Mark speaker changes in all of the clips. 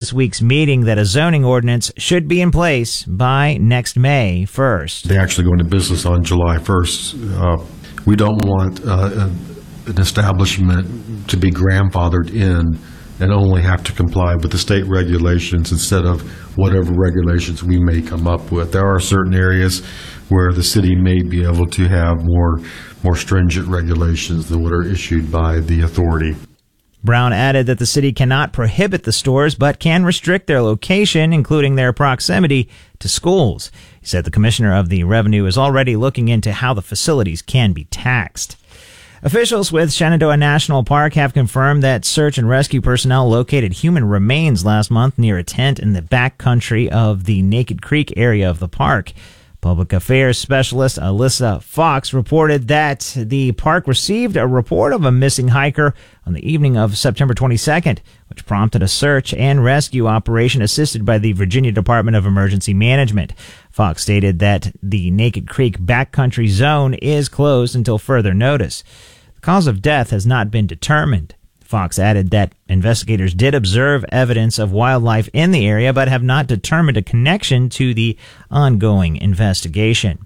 Speaker 1: this week's meeting that a zoning ordinance should be in place by next May 1st.
Speaker 2: They actually go into business on July 1st. We don't want an establishment to be grandfathered in and only have to comply with the state regulations instead of whatever regulations we may come up with. There are certain areas where the city may be able to have more stringent regulations than what are issued by the authority.
Speaker 1: Brown added that the city cannot prohibit the stores, but can restrict their location, including their proximity to schools. He said the commissioner of the revenue is already looking into how the facilities can be taxed. Officials with Shenandoah National Park have confirmed that search and rescue personnel located human remains last month near a tent in the backcountry of the Naked Creek area of the park. Public Affairs Specialist Alyssa Fox reported that the park received a report of a missing hiker on the evening of September 22nd, which prompted a search and rescue operation assisted by the Virginia Department of Emergency Management. Fox stated that the Naked Creek backcountry zone is closed until further notice. The cause of death has not been determined. Fox added that investigators did observe evidence of wildlife in the area, but have not determined a connection to the ongoing investigation.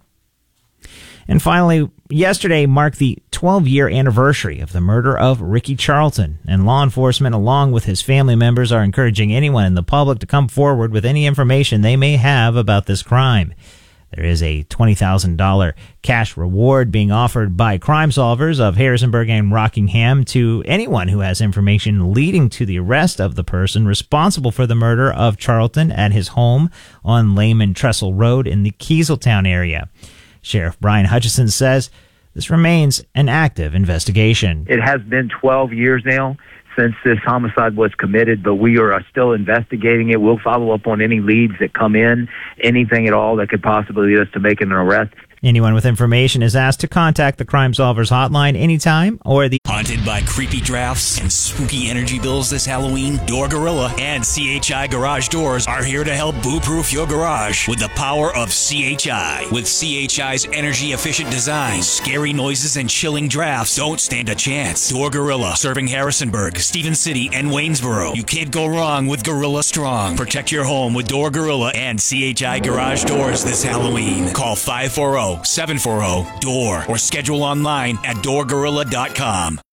Speaker 1: And finally, yesterday marked the 12-year anniversary of the murder of Ricky Charlton, and law enforcement, along with his family members, are encouraging anyone in the public to come forward with any information they may have about this crime. There is a $20,000 cash reward being offered by Crime Solvers of Harrisonburg and Rockingham to anyone who has information leading to the arrest of the person responsible for the murder of Charlton at his home on Lehman Trestle Road in the Kieseltown area. Sheriff Brian Hutchison says this remains an active investigation.
Speaker 3: It has been 12 years now since this homicide was committed, but we are still investigating it. We'll follow up on any leads that come in, anything at all that could possibly lead us to making an arrest.
Speaker 1: Anyone with information is asked to contact the Crime Solvers hotline anytime or the...
Speaker 4: Haunted by creepy drafts and spooky energy bills this Halloween? Door Gorilla and CHI Garage Doors are here to help boo-proof your garage with the power of CHI. With CHI's energy-efficient design, scary noises and chilling drafts don't stand a chance. Door Gorilla, serving Harrisonburg, Stephen City, and Waynesboro. You can't go wrong with Gorilla Strong. Protect your home with Door Gorilla and CHI Garage Doors this Halloween. Call 540-740-DOOR or schedule online at doorgorilla.com.